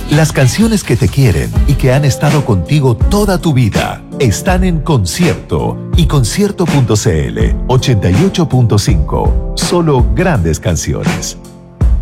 Las canciones que te quieren y que han estado contigo toda tu vida están en Concierto y Concierto.cl 88.5. Solo grandes canciones.